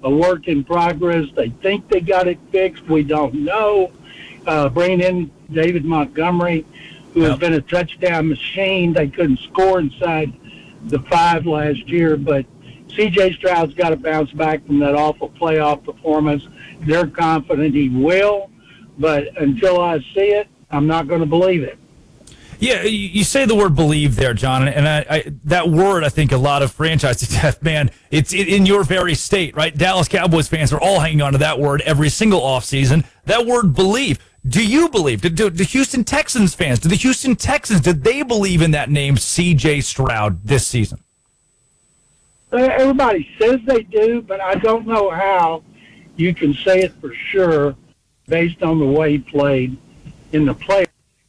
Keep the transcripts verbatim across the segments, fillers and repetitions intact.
a work in progress. They think they got it fixed. We don't know. Uh, bringing in David Montgomery, who has been a touchdown machine. They couldn't score inside the five last year, but C J Stroud's got to bounce back from that awful playoff performance. They're confident he will, but until I see it, I'm not going to believe it. Yeah, you say the word believe there, John, and I, I, that word, I think a lot of franchise, man, it's in your very state, right? Dallas Cowboys fans are all hanging on to that word every single offseason. That word believe. Do you believe? Do, do the Houston Texans fans, do the Houston Texans, did they believe in that name C J Stroud this season? Everybody says they do, but I don't know how you can say it for sure based on the way he played in the playoffs.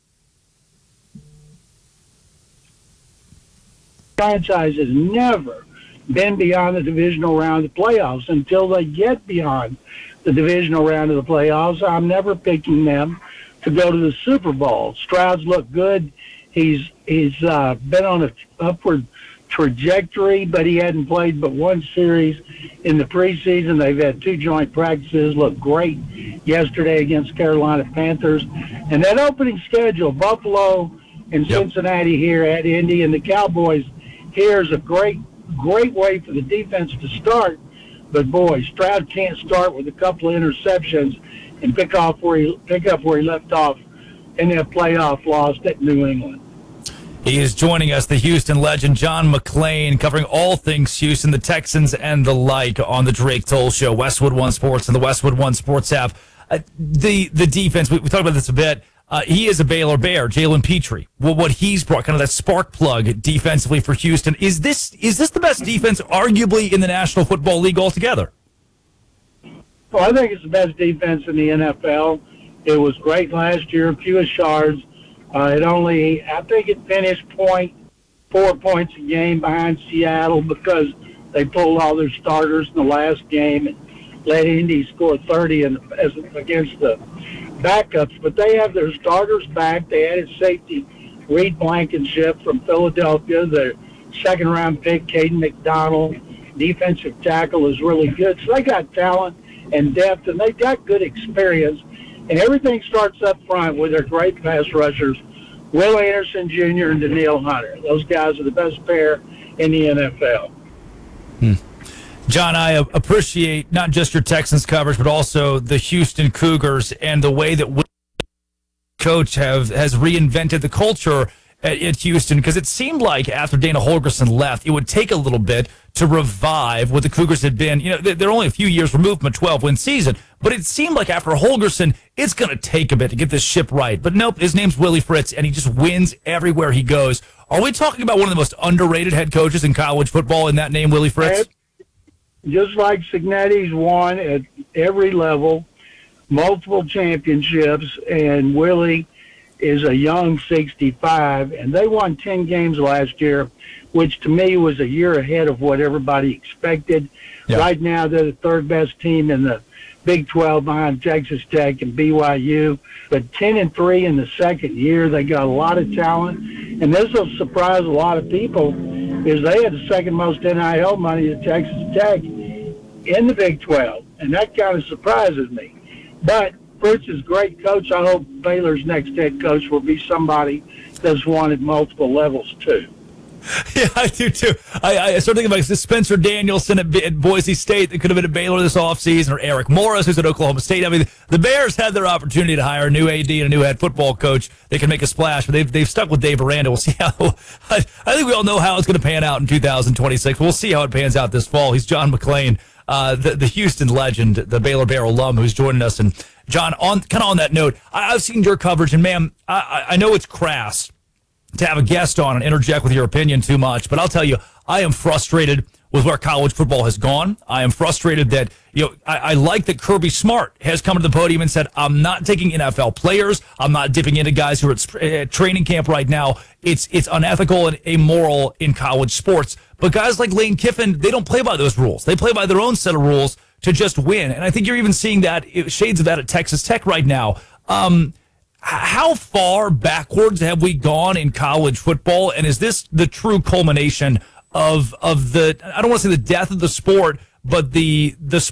Franchise has never been beyond the divisional round of the playoffs. Until they get beyond the divisional round of the playoffs, I'm never picking them to go to the Super Bowl. Stroud's looked good. He's he's uh, been on an upward trajectory, but he hadn't played but one series in the preseason. They've had two joint practices, looked great yesterday against Carolina Panthers. And that opening schedule, Buffalo and Yep. Cincinnati here at Indy, and the Cowboys here is a great, great way for the defense to start. But boy, Stroud can't start with a couple of interceptions and pick off where he pick up where he left off in that playoff loss at New England. He is joining us, the Houston legend, John McClain, covering all things Houston, the Texans, and the like on the Drake Toll Show, Westwood One Sports, and the Westwood One Sports app. Uh, the the defense, we, we talked about this a bit. Uh, he is a Baylor Bear, Jalen Petrie. Well, what he's brought, kind of that spark plug defensively for Houston. Is this is this the best defense, arguably, in the National Football League altogether? Well, I think it's the best defense in the N F L. It was great last year, fewest yards. Uh, it only, I think it finished point four points a game behind Seattle because they pulled all their starters in the last game and let Indy score thirty in, as against the backups. But they have their starters back. They added safety Reed Blankenship from Philadelphia, their second-round pick, Caden McDonald. Defensive tackle is really good. So they got talent and depth, and they got good experience. And everything starts up front with their great pass rushers, Will Anderson Junior and Danielle Hunter. Those guys are the best pair in the N F L. Hmm. John, I appreciate not just your Texans coverage, but also the Houston Cougars and the way that we, coach have has reinvented the culture at, at Houston, because it seemed like after Dana Holgorsen left, it would take a little bit to revive what the Cougars had been. You know, they're only a few years removed from a twelve-win season, but it seemed like after Holgorsen, it's going to take a bit to get this ship right. But nope, his name's Willie Fritz, and he just wins everywhere he goes. Are we talking about one of the most underrated head coaches in college football in that name, Willie Fritz? Just like Cignetti's won at every level, multiple championships, and Willie is a young sixty-five, and they won ten games last year, which to me was a year ahead of what everybody expected. Yeah. Right now, they're the third best team in the Big twelve behind Texas Tech and B Y U, but ten and three in the second year. They got a lot of talent, and this will surprise a lot of people, is they had the second most N I L money at Texas Tech in the Big twelve, and that kind of surprises me. But Fritz is a great coach. I hope Baylor's next head coach will be somebody that's won at multiple levels too. Yeah, I do too. I, I started thinking about Spencer Danielson at, at Boise State that could have been at Baylor this offseason, or Eric Morris, who's at Oklahoma State. I mean, the Bears had their opportunity to hire a new A D and a new head football coach. They can make a splash, but they've, they've stuck with Dave Aranda. We'll see how. I, I think we all know how it's going to pan out in two thousand twenty-six. We'll see how it pans out this fall. He's John McClain, uh, the, the Houston legend, the Baylor Bear alum, who's joining us. And John, on kind of on that note, I, I've seen your coverage, and man, I, I know it's crass to have a guest on and interject with your opinion too much, but I'll tell you, I am frustrated with where college football has gone. I am frustrated that, you know, I, I like that Kirby Smart has come to the podium and said, I'm not taking N F L players. I'm not dipping into guys who are at, at training camp right now. It's it's unethical and immoral in college sports. But guys like Lane Kiffin, they don't play by those rules. They play by their own set of rules to just win. And I think you're even seeing that, shades of that at Texas Tech right now. Um, How far backwards have we gone in college football, and is this the true culmination of of the, I don't want to say the death of the sport, but the the